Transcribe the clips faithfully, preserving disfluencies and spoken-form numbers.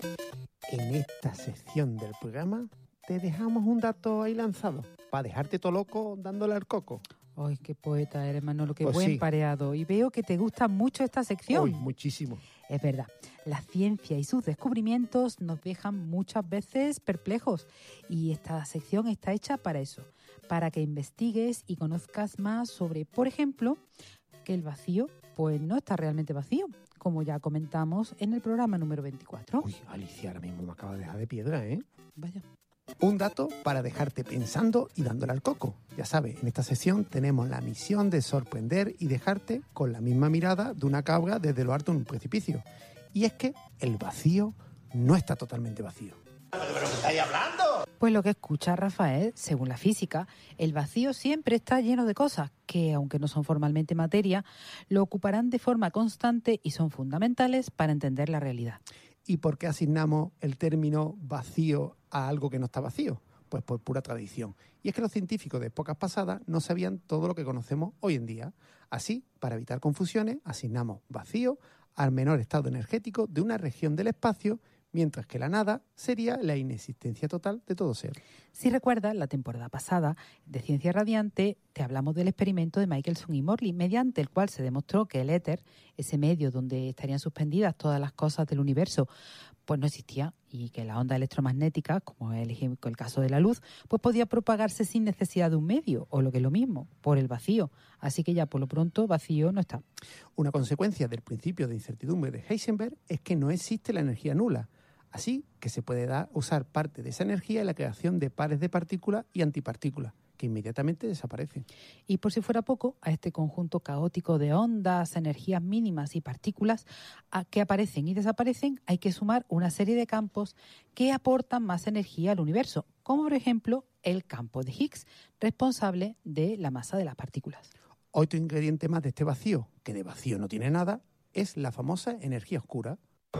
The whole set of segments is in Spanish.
En esta sección del programa te dejamos un dato ahí lanzado para dejarte todo loco dándole al coco. Ay, qué poeta eres, Manolo, qué Pues buen sí. pareado. Y veo que te gusta mucho esta sección. Uy, muchísimo. Es verdad, la ciencia y sus descubrimientos nos dejan muchas veces perplejos y esta sección está hecha para eso, para que investigues y conozcas más sobre, por ejemplo, que el vacío pues no está realmente vacío, como ya comentamos en el programa número veinticuatro. Uy, Alicia, ahora mismo me acaba de dejar de piedra, ¿eh? Vaya. Un dato para dejarte pensando y dándole al coco. Ya sabes, en esta sesión tenemos la misión de sorprender y dejarte con la misma mirada de una cabra desde lo alto en un precipicio. Y es que el vacío no está totalmente vacío. ¿Pero qué estáis hablando? Pues lo que escucha Rafael, según la física, el vacío siempre está lleno de cosas que, aunque no son formalmente materia, lo ocuparán de forma constante y son fundamentales para entender la realidad. ¿Y por qué asignamos el término vacío a algo que no está vacío? Pues por pura tradición. Y es que los científicos de épocas pasadas no sabían todo lo que conocemos hoy en día. Así, para evitar confusiones, asignamos vacío al menor estado energético de una región del espacio, mientras que la nada sería la inexistencia total de todo ser. Si recuerdas, la temporada pasada de Ciencia Radiante te hablamos del experimento de Michelson y Morley, mediante el cual se demostró que el éter, ese medio donde estarían suspendidas todas las cosas del universo, pues no existía, y que la onda electromagnética, como es el, el caso de la luz, pues podía propagarse sin necesidad de un medio, o lo que es lo mismo, por el vacío. Así que ya por lo pronto vacío no está. Una consecuencia del principio de incertidumbre de Heisenberg es que no existe la energía nula. Así que se puede dar, usar parte de esa energía en la creación de pares de partículas y antipartículas, que inmediatamente desaparecen. Y por si fuera poco, a este conjunto caótico de ondas, energías mínimas y partículas a que aparecen y desaparecen, hay que sumar una serie de campos que aportan más energía al universo, como por ejemplo el campo de Higgs, responsable de la masa de las partículas. Otro ingrediente más de este vacío, que de vacío no tiene nada, es la famosa energía oscura.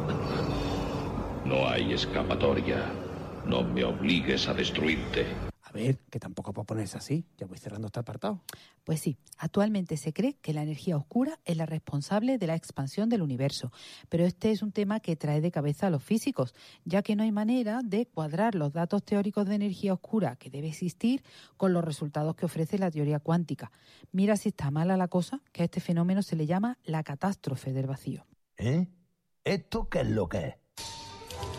No hay escapatoria. No me obligues a destruirte. A ver, que tampoco puedo ponerse así. Ya voy cerrando este apartado. Pues sí, actualmente se cree que la energía oscura es la responsable de la expansión del universo, pero este es un tema que trae de cabeza a los físicos, ya que no hay manera de cuadrar los datos teóricos de energía oscura que debe existir con los resultados que ofrece la teoría cuántica. Mira si está mala la cosa, que a este fenómeno se le llama la catástrofe del vacío. ¿Eh? ¿Esto qué es lo que es?